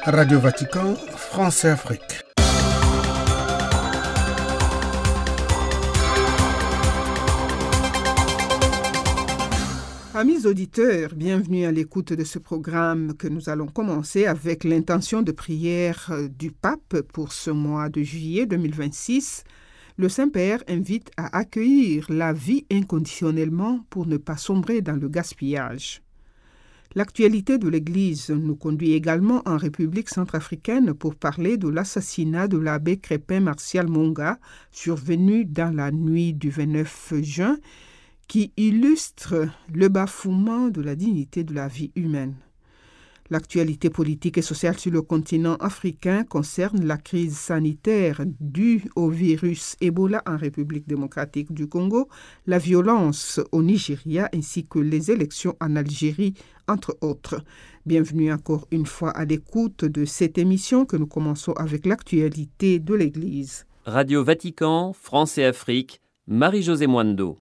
Radio Vatican, France et Afrique. Amis auditeurs, bienvenue à l'écoute de ce programme que nous allons commencer avec l'intention de prière du pape pour ce mois de juillet 2026. Le Saint-Père invite à accueillir la vie inconditionnellement pour ne pas sombrer dans le gaspillage. L'actualité de l'Église nous conduit également en République centrafricaine pour parler de l'assassinat de l'abbé Crépin Martial Monga, survenu dans la nuit du 29 juin, qui illustre le bafouement de la dignité de la vie humaine. L'actualité politique et sociale sur le continent africain concerne la crise sanitaire due au virus Ebola en République démocratique du Congo, la violence au Nigeria ainsi que les élections en Algérie, entre autres. Bienvenue encore une fois à l'écoute de cette émission que nous commençons avec l'actualité de l'Église. Radio Vatican, France et Afrique, Marie-Josée Mwando.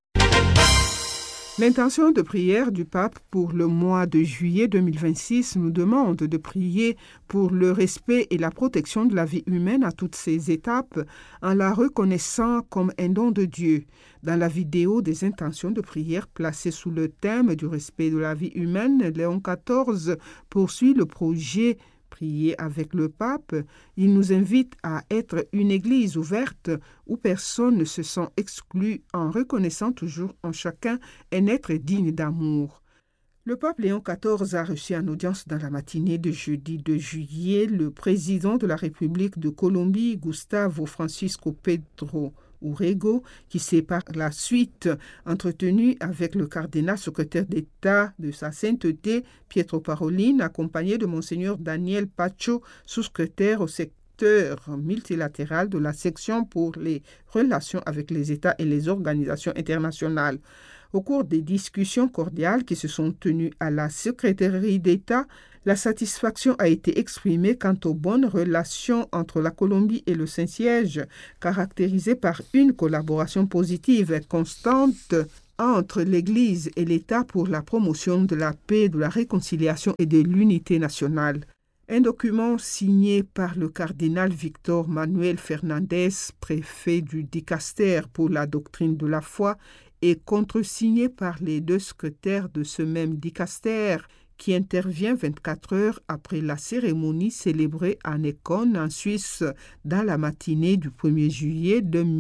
L'intention de prière du pape pour le mois de juillet 2026 nous demande de prier pour le respect et la protection de la vie humaine à toutes ses étapes en la reconnaissant comme un don de Dieu. Dans la vidéo des intentions de prière placée sous le thème du respect de la vie humaine, Léon XIV poursuit le projet Prier avec le pape. Il nous invite à être une église ouverte où personne ne se sent exclu en reconnaissant toujours en chacun un être digne d'amour. Le pape Léon XIV a reçu en audience dans la matinée de jeudi 2 juillet le président de la République de Colombie, Gustavo Francisco Pedro Urrego, qui s'est par la suite entretenu avec le cardinal secrétaire d'État de sa sainteté, Pietro Parolin, accompagné de Monseigneur Daniel Pacho, sous-secrétaire au secteur multilatéral de la section pour les relations avec les États et les organisations internationales. Au cours des discussions cordiales qui se sont tenues à la secrétaire d'État, la satisfaction a été exprimée quant aux bonnes relations entre la Colombie et le Saint-Siège, caractérisées par une collaboration positive et constante entre l'Église et l'État pour la promotion de la paix, de la réconciliation et de l'unité nationale. Un document signé par le cardinal Victor Manuel Fernandez, préfet du Dicaster pour la doctrine de la foi, et contresigné par les deux secrétaires de ce même dicaster, qui intervient 24 heures après la cérémonie célébrée à Écône, en Suisse, dans la matinée du 1er juillet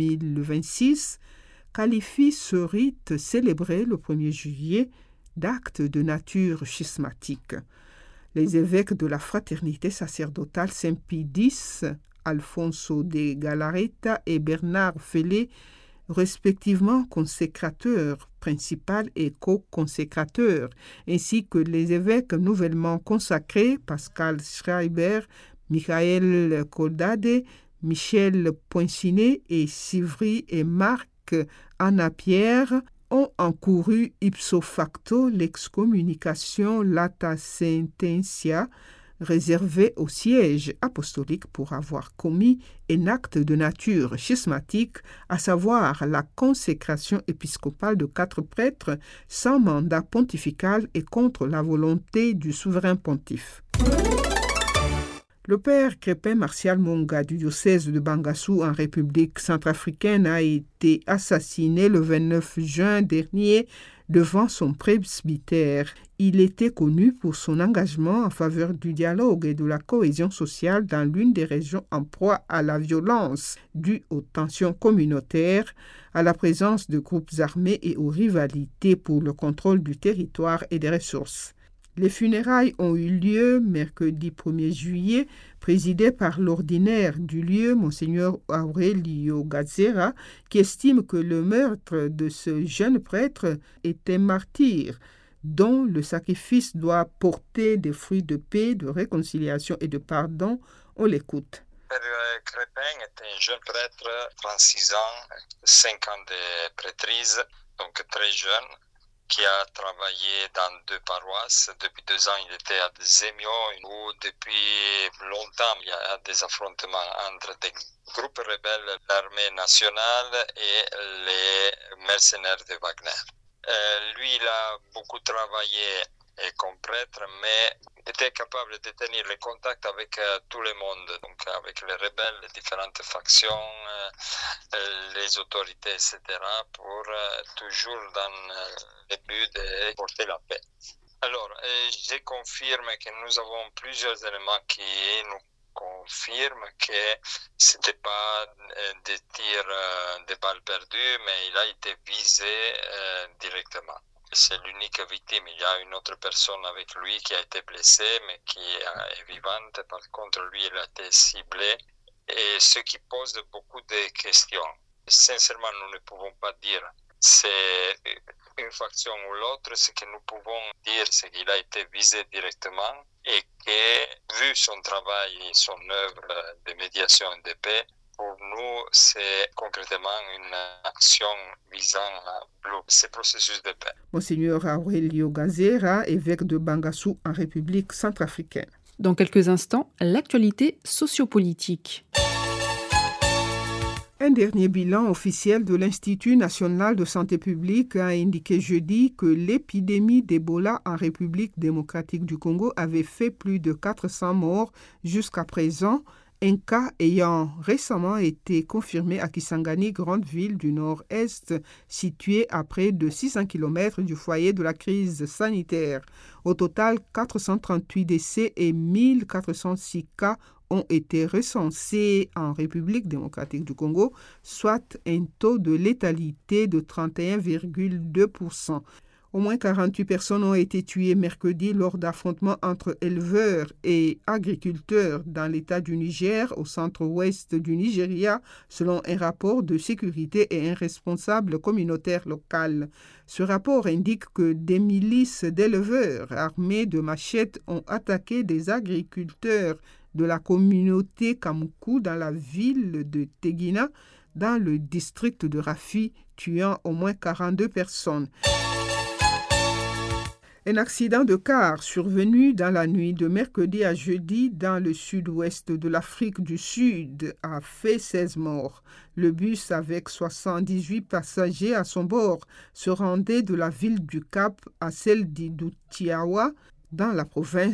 2026, qualifie ce rite célébré le 1er juillet d'acte de nature schismatique. Les évêques de la fraternité sacerdotale Saint-Pie X, Alfonso de Galarreta et Bernard Fellet, respectivement consécrateur principal et co-consécrateur, ainsi que les évêques nouvellement consacrés, Pascal Schreiber, Michael Coldade, Michel Poincinet et Sivry et Marc Anna-Pierre, ont encouru ipso facto l'excommunication lata sententia réservé au siège apostolique pour avoir commis un acte de nature schismatique, à savoir la consécration épiscopale de 4 prêtres sans mandat pontifical et contre la volonté du souverain pontife. Le père Crépin Martial Monga du diocèse de Bangassou en République centrafricaine a été assassiné le 29 juin dernier devant son presbytère. Il était connu pour son engagement en faveur du dialogue et de la cohésion sociale dans l'une des régions en proie à la violence due aux tensions communautaires, à la présence de groupes armés et aux rivalités pour le contrôle du territoire et des ressources. Les funérailles ont eu lieu mercredi 1er juillet, présidé par l'ordinaire du lieu, Monseigneur Aurelio Gazzera, qui estime que le meurtre de ce jeune prêtre est un martyr, dont le sacrifice doit porter des fruits de paix, de réconciliation et de pardon. On l'écoute. Père Crépin est un jeune prêtre, 36 ans, 5 ans de prêtrise, donc très jeune, qui a travaillé dans 2 paroisses. Depuis 2 ans, il était à Zemio, où depuis longtemps, il y a des affrontements entre des groupes rebelles, l'armée nationale et les mercenaires de Wagner. Lui, il a beaucoup travaillé comme prêtre, mais était capable de tenir le contact avec tout le monde, donc avec les rebelles, les différentes factions, les autorités, etc., pour toujours dans le but de porter la paix. Alors, je confirme que nous avons plusieurs éléments qui nous confirment que ce n'était pas des tirs de balles perdues, mais il a été visé directement. C'est l'unique victime. Il y a une autre personne avec lui qui a été blessée, mais qui est vivante. Par contre, lui, il a été ciblé. Et ce qui pose beaucoup de questions. Sincèrement, nous ne pouvons pas dire c'est une faction ou l'autre. Ce que nous pouvons dire, c'est qu'il a été visé directement et que, vu son travail et son œuvre de médiation et de paix, pour nous, c'est concrètement une action visant à bloquer ce processus de paix. Monseigneur Aurelio Gazera, évêque de Bangassou en République centrafricaine. Dans quelques instants, l'actualité sociopolitique. Un dernier bilan officiel de l'Institut national de santé publique a indiqué jeudi que l'épidémie d'Ebola en République démocratique du Congo avait fait plus de 400 morts jusqu'à présent, un cas ayant récemment été confirmé à Kisangani, grande ville du nord-est, située à près de 600 km du foyer de la crise sanitaire. Au total, 438 décès et 1406 cas ont été recensés en République démocratique du Congo, soit un taux de létalité de 31,2%. Au moins 48 personnes ont été tuées mercredi lors d'affrontements entre éleveurs et agriculteurs dans l'État du Niger, au centre-ouest du Nigeria, selon un rapport de sécurité et un responsable communautaire local. Ce rapport indique que des milices d'éleveurs armés de machettes ont attaqué des agriculteurs de la communauté Kamoukou dans la ville de Tegina, dans le district de Rafi, tuant au moins 42 personnes. Un accident de car survenu dans la nuit de mercredi à jeudi dans le sud-ouest de l'Afrique du Sud a fait 16 morts. Le bus avec 78 passagers à son bord se rendait de la ville du Cap à celle d'Idutiawa dans la province